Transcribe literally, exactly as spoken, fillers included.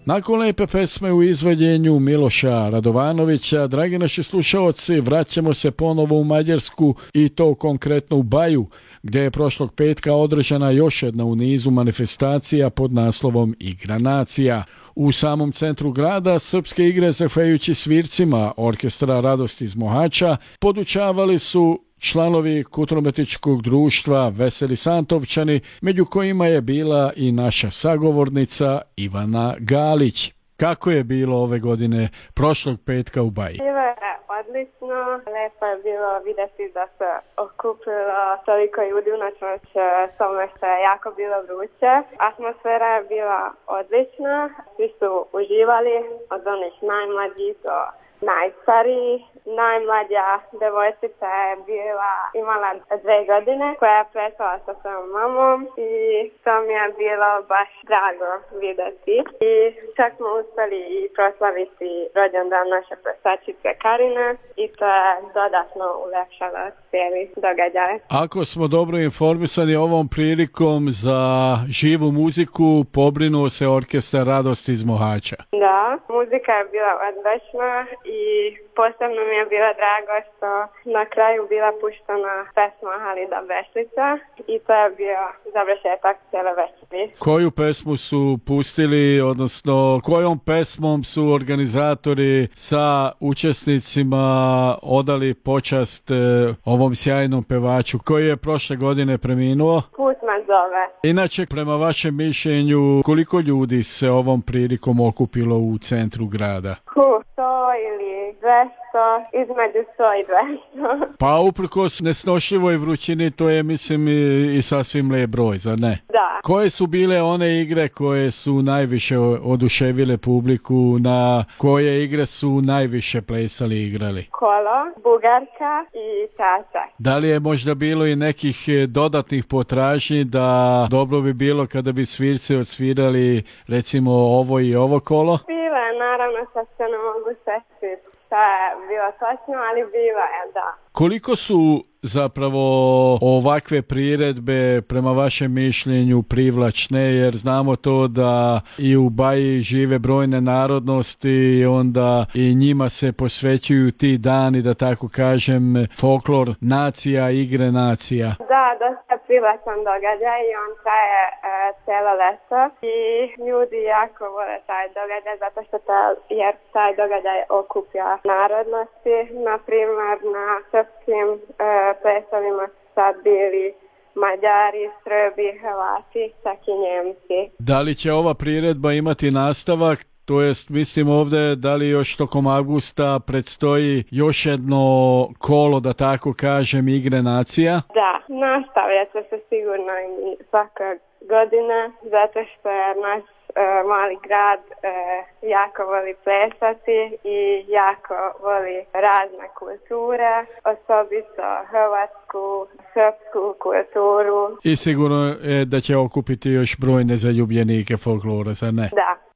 Nakon lijepe pesme u izvođenju Miloša Radovanovića, dragi naši slušaoci, vraćamo se ponovo u Mađarsku i to konkretno u Baju, gdje je prošlog petka održana još jedna u nizu manifestacija pod naslovom Igra nacija. U samom centru grada srpske igre, zahvaljujući svircima Orkestra Radost iz Mohača, podučavali su članovi kulturno-umjetničkog društva Veseli Santovčani, među kojima je bila i naša sagovornica Ivana Galić. Kako je bilo ove godine, prošlog petka u Baji? Bilo je odlično, lepo je bilo vidjeti da se okupilo toliko ljudi unačnoć tome što je jako bilo vruće. Atmosfera je bila odlična, svi su uživali od onih najmlađih do najstariji. Najmlađa devojčica je bila, imala dve godine, koja je plesala sa svojom mamom i to mi je bilo baš drago vidjeti. I čak smo uspjeli i proslaviti rođendan naše plesačice Karine i to je dodatno ulepšalo cijeli događaj. Ako smo dobro informisani, ovom prilikom za živu muziku pobrinuo se Orkestar Radost iz Mohača. Da, muzika je bila odlična i posebno mi je bilo drago što na kraju bila puštena pesma Halida Bešlića i to je bio završetak cijele večeri. Koju pesmu su pustili, odnosno kojom pesmom su organizatori sa učesnicima odali počast ovom sjajnom pevaču koji je prošle godine preminuo? Put me zove. Inače, prema vašem mišljenju, koliko ljudi se ovom prilikom okupilo u centru grada? Huh, sto ili dvjesto, između sto i dvjesto. Pa uprkos nesnošljivoj vrućini, to je, mislim, i, i sasvim lijep broj, zar ne? Da. Koje su bile one igre koje su najviše oduševile publiku, na koje igre su najviše plesali i igrali? Kolo, bugarka i čačak. Da li je možda bilo i nekih dodatnih potražnji da dobro bi bilo kada bi svirci odsvirali recimo ovo i ovo kolo? Bilo je, naravno, sad se ne mogu setiti šta je bilo točno, ali bilo je, da. Koliko su zapravo ovakve priredbe prema vašem mišljenju privlačne, jer znamo to da i u Baji žive brojne narodnosti i onda i njima se posvećuju ti dani, da tako kažem, folklor nacija, igre nacija. Da, dosta privlačan događaj i on traje e, cijelo leto i ljudi jako vole taj događaj zato što taj, jer taj događaj okuplja narodnosti, na primjer na srpskim e, plesovima sad bili Mađari, Srbi, Hrvati, čak i Njemci. Da li će ova priredba imati nastavak? To jest, mislim ovdje, da li još tokom avgusta predstoji još jedno kolo, da tako kažem, igre nacija? Da, nastavlja će se sigurno i svake godine, zato što je naš e, mali grad e, jako voli plesati i jako voli razne kulture, osobito hrvatsku, srpsku kulturu. I sigurno je da će okupiti još brojne zaljubljenike folklora, zar ne? Da.